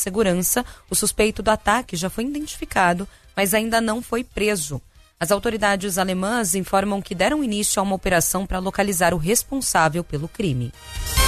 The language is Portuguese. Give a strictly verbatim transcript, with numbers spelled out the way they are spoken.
segurança, o suspeito do ataque já foi identificado, mas ainda não foi preso. As autoridades alemãs informam que deram início a uma operação para localizar o responsável pelo crime.